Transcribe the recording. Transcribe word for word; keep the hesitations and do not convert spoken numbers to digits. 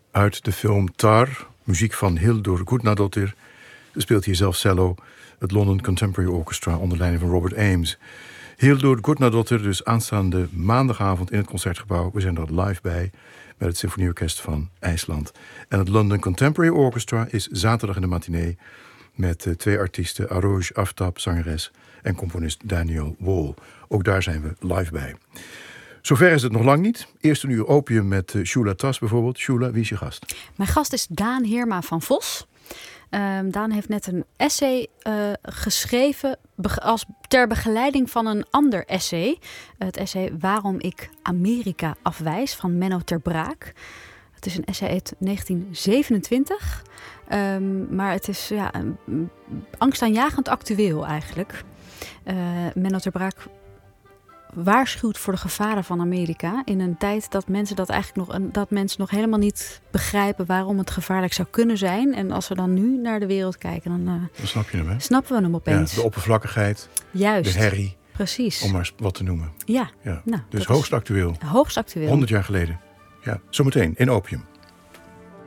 uit de film Tar. Muziek van Hildur Gudnadottir. Ze speelt hier zelf cello. Het London Contemporary Orchestra onder leiding van Robert Ames. Hildur Gudnadottir dus aanstaande maandagavond in het Concertgebouw. We zijn er live bij met het Symfonieorkest van IJsland. En het London Contemporary Orchestra is zaterdag in de matinee met uh, twee artiesten, Arooj Aftab, zangeres, en componist Daniel Wall. Ook daar zijn we live bij. Zover is het nog lang niet. Eerst een uur opium met uh, Shula Tas bijvoorbeeld. Shula, wie is je gast? Mijn gast is Daan Heerma van Vos. Uh, Daan heeft net een essay uh, geschreven be- als ter begeleiding van een ander essay. Uh, het essay Waarom ik Amerika afwijs van Menno ter Braak. Het is een essay uit negentien zevenentwintig. Um, maar het is ja, um, angstaanjagend actueel eigenlijk. Uh, Menno ter Braak waarschuwt voor de gevaren van Amerika in een tijd dat mensen dat eigenlijk nog dat mensen nog helemaal niet begrijpen waarom het gevaarlijk zou kunnen zijn. En als we dan nu naar de wereld kijken, dan, uh, dan snap je hem, hè? snappen we hem opeens. Ja, de oppervlakkigheid, juist, de herrie, precies, om maar eens wat te noemen. Ja, ja. Nou, dus hoogst actueel. Hoogst actueel. honderd jaar geleden. Ja, zometeen in Opium.